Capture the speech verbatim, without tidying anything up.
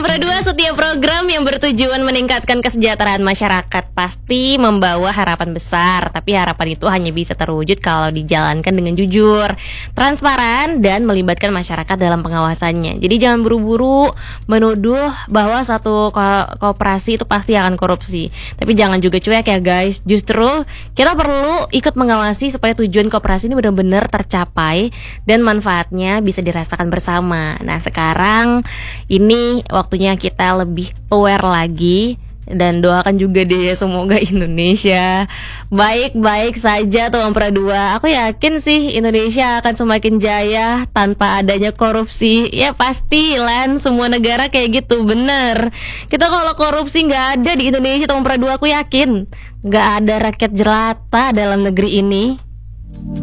Ampera dua, setiap program yang bertujuan meningkatkan kesejahteraan masyarakat pasti membawa harapan besar. Tapi harapan itu hanya bisa terwujud kalau dijalankan dengan jujur, transparan, dan melibatkan masyarakat dalam pengawasannya. Jadi jangan buru-buru menuduh bahwa satu ko- koperasi itu pasti akan korupsi. Tapi jangan juga cuek ya guys. Justru kita perlu ikut mengawasi supaya tujuan koperasi ini benar-benar tercapai dan manfaatnya bisa dirasakan bersama. Nah sekarang ini waktunya kita lebih aware lagi. Dan doakan juga deh semoga Indonesia baik-baik saja tuh Ampera dua. Aku yakin sih Indonesia akan semakin jaya tanpa adanya korupsi. Ya pasti Lan, semua negara kayak gitu, bener. Kita kalau korupsi gak ada di Indonesia tuh Ampera dua, aku yakin gak ada rakyat jelata dalam negeri ini.